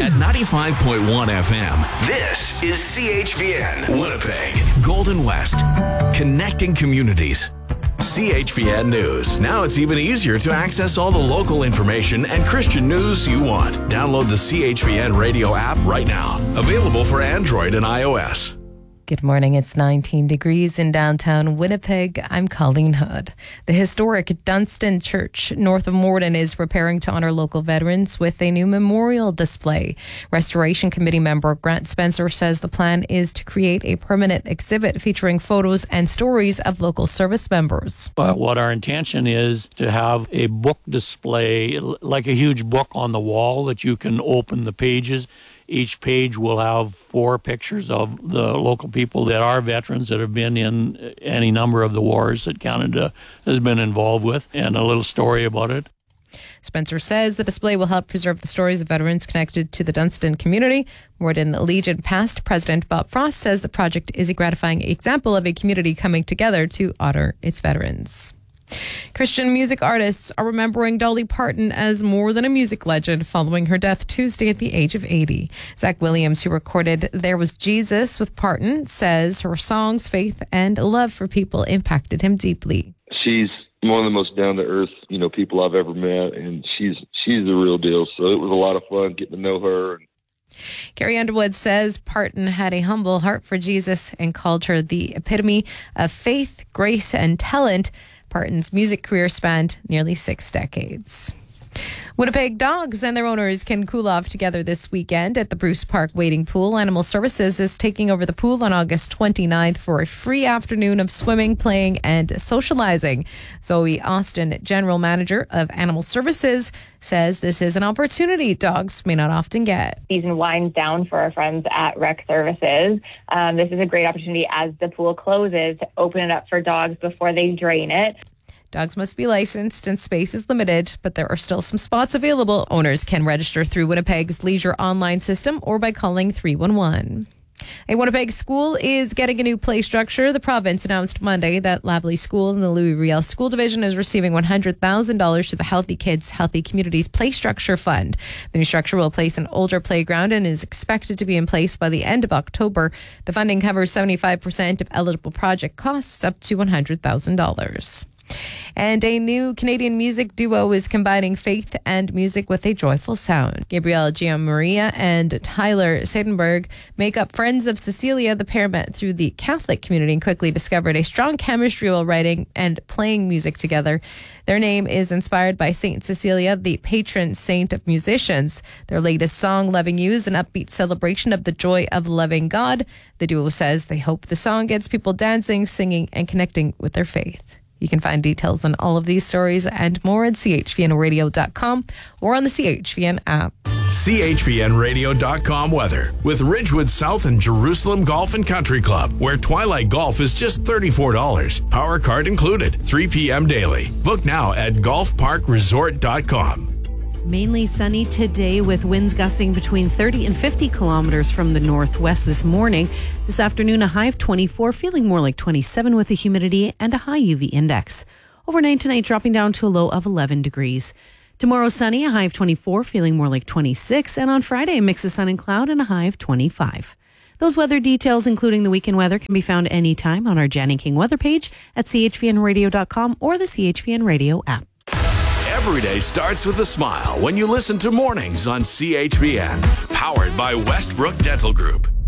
At 95.1 FM, this is CHVN Winnipeg, Golden West, connecting communities. CHVN News. Now it's even easier to access all the local information and Christian news you want. Download the CHVN radio app right now. Available for Android and iOS. Good morning. It's 19 degrees in downtown Winnipeg. I'm Colleen Hood. The historic Dunstan Church north of Morden is preparing to honor local veterans with a new memorial display. Restoration Committee member Grant Spencer says the plan is to create a permanent exhibit featuring photos and stories of local service members. What our intention is to have a book display, like a huge book on the wall that you can open the pages. Each page will have 4 pictures of the local people that are veterans that have been in any number of the wars that Canada has been involved with, and a little story about it. Spencer says the display will help preserve the stories of veterans connected to the Dunstan community. Morden Legion past president Bob Frost says the project is a gratifying example of a community coming together to honor its veterans. Christian music artists are remembering Dolly Parton as more than a music legend following her death Tuesday at the age of 80. Zach Williams, who recorded There Was Jesus with Parton, says her songs, faith, and love for people impacted him deeply. She's one of the most down-to-earth, people I've ever met, and she's the real deal. So it was a lot of fun getting to know her. Carrie Underwood says Parton had a humble heart for Jesus and called her the epitome of faith, grace, and talent. Parton's music career spanned nearly 6 decades. Winnipeg dogs and their owners can cool off together this weekend at the Bruce Park Wading Pool. Animal Services is taking over the pool on August 29th for a free afternoon of swimming, playing, and socializing. Zoe Austin, General Manager of Animal Services, says this is an opportunity dogs may not often get. Season winds down for our friends at Rec Services. This is a great opportunity as the pool closes to open it up for dogs before they drain it. Dogs must be licensed and space is limited, but there are still some spots available. Owners can register through Winnipeg's Leisure online system or by calling 311. A Winnipeg school is getting a new play structure. The province announced Monday that Lavallee School in the Louis Riel School Division is receiving $100,000 to the Healthy Kids, Healthy Communities Play Structure Fund. The new structure will place an older playground and is expected to be in place by the end of October. The funding covers 75% of eligible project costs up to $100,000. And a new Canadian music duo is combining faith and music with a joyful sound. Gabrielle Gianmaria and Tyler Seidenberg make up Friends of Cecilia. The pair met through the Catholic community and quickly discovered a strong chemistry while writing and playing music together. Their name is inspired by Saint Cecilia, the patron saint of musicians. Their latest song, Loving You, is an upbeat celebration of the joy of loving God. The duo says they hope the song gets people dancing, singing, and connecting with their faith. You can find details on all of these stories and more at chvnradio.com or on the CHVN app. CHVNradio.com weather with Ridgewood South and Jerusalem Golf and Country Club, where Twilight Golf is just $34. Power card included, 3 p.m. daily. Book now at golfparkresort.com. Mainly sunny today with winds gusting between 30 and 50 kilometers from the northwest this morning. This afternoon, a high of 24, feeling more like 27 with a humidity and a high UV index. Overnight tonight, dropping down to a low of 11 degrees. Tomorrow, sunny, a high of 24, feeling more like 26. And on Friday, a mix of sun and cloud and a high of 25. Those weather details, including the weekend weather, can be found anytime on our Janny King weather page at chvnradio.com or the CHVN Radio app. Every day starts with a smile when you listen to Mornings on CHVN, powered by Westbrook Dental Group.